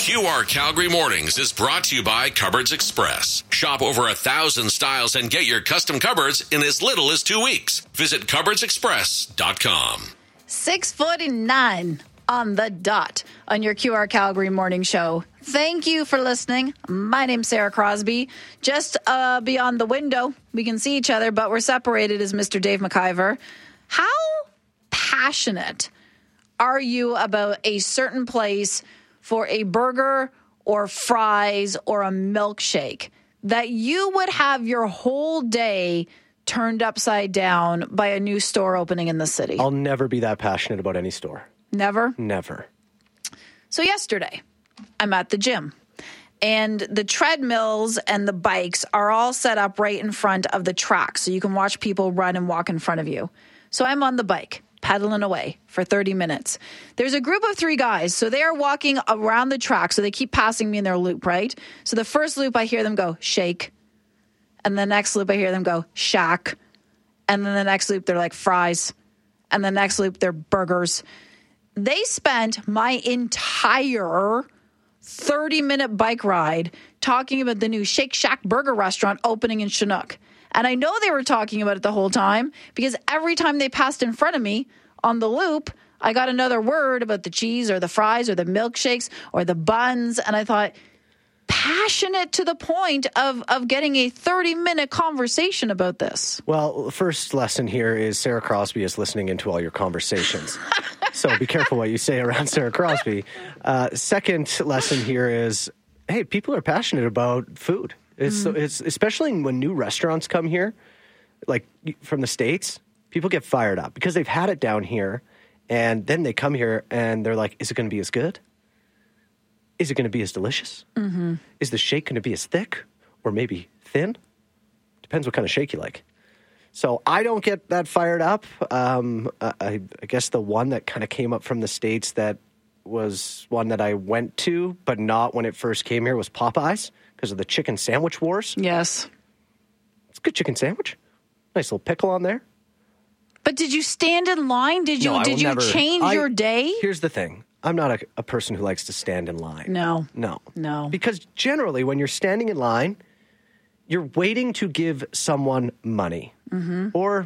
QR Calgary Mornings is brought to you by Cupboards Express. Shop over 1,000 styles and get your custom cupboards in as little as 2 weeks. Visit cupboardsexpress.com. 6:49 on the dot on your QR Calgary Morning Show. Thank you for listening. My name's Sarah Crosby. Just beyond the window, we can see each other, but we're separated as Mr. Dave McIver. How passionate are you about a certain place for a burger or fries or a milkshake that you would have your whole day turned upside down by a new store opening in the city? I'll never be that passionate about any store. Never? Never. So yesterday, I'm at the gym, and the treadmills and the bikes are all set up right in front of the track, so you can watch people run and walk in front of you. So I'm on the bike, pedaling away for 30 minutes. There's a group of 3 guys, so they are walking around the track, so they keep passing me in their loop, right? So the first loop, I hear them go, shake. And the next loop, I hear them go, shack. And then the next loop, they're like, fries. And the next loop, they're burgers. They spent my entire 30-minute bike ride talking about the new Shake Shack burger restaurant opening in Chinook. And I know they were talking about it the whole time because every time they passed in front of me on the loop, I got another word about the cheese or the fries or the milkshakes or the buns. And I thought, passionate to the point of getting a 30-minute conversation about this. Well, the first lesson here is Sarah Crosby is listening into all your conversations. So be careful what you say around Sarah Crosby. Second lesson here is, hey, people are passionate about food. It's especially when new restaurants come here, like from the States, people get fired up because they've had it down here, and then they come here and they're like, is it going to be as good? Is it going to be as delicious? Mm-hmm. Is the shake going to be as thick or maybe thin? Depends what kind of shake you like. So I don't get that fired up. I guess the one that kind of came up from the States that was one that I went to, but not when it first came here, was Popeyes because of the chicken sandwich wars. Yes. It's a good chicken sandwich. Nice little pickle on there. But did you stand in line? Did you change your day? Here's the thing. I'm not a person who likes to stand in line. No. Because generally when you're standing in line, you're waiting to give someone money or